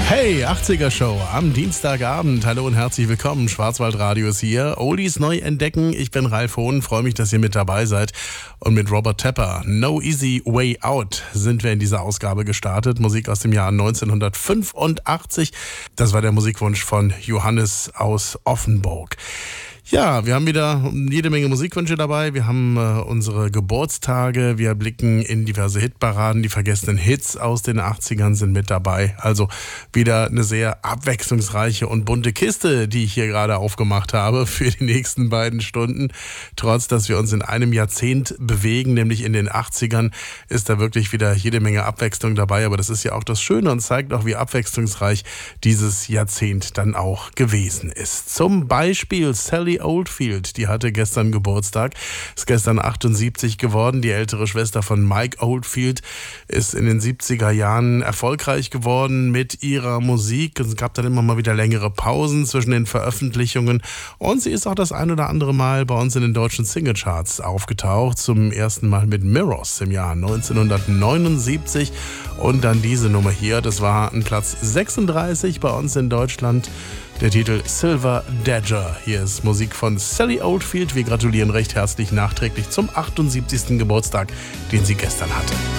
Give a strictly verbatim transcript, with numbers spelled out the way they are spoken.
Hey, achtziger Show am Dienstagabend. Hallo und herzlich willkommen. Schwarzwaldradio ist hier. Oldies neu entdecken. Ich bin Ralf Hohn. Freue mich, dass ihr mit dabei seid. Und mit Robert Tepper, No Easy Way Out, sind wir in dieser Ausgabe gestartet. Musik aus dem Jahr neunzehnhundertfünfundachtzig. Das war der Musikwunsch von Johannes aus Offenburg. Ja, wir haben wieder jede Menge Musikwünsche dabei. Wir haben äh, unsere Geburtstage. Wir blicken in diverse Hitparaden. Die vergessenen Hits aus den achtzigern sind mit dabei. Also wieder eine sehr abwechslungsreiche und bunte Kiste, die ich hier gerade aufgemacht habe für die nächsten beiden Stunden. Trotz, dass wir uns in einem Jahrzehnt bewegen, nämlich in den achtzigern, ist da wirklich wieder jede Menge Abwechslung dabei. Aber das ist ja auch das Schöne und zeigt auch, wie abwechslungsreich dieses Jahrzehnt dann auch gewesen ist. Zum Beispiel Sally Oldfield, die hatte gestern Geburtstag, ist gestern achtundsiebzig geworden. Die ältere Schwester von Mike Oldfield ist in den siebziger Jahren erfolgreich geworden mit ihrer Musik. Es gab dann immer mal wieder längere Pausen zwischen den Veröffentlichungen und sie ist auch das ein oder andere Mal bei uns in den deutschen Singlecharts aufgetaucht. Zum ersten Mal mit Mirrors im Jahr neunzehnhundertneunundsiebzig und dann diese Nummer hier, das war ein Platz sechsunddreißig bei uns in Deutschland. Der Titel Silver Dagger. Hier ist Musik von Sally Oldfield. Wir gratulieren recht herzlich nachträglich zum achtundsiebzigsten Geburtstag, den sie gestern hatte.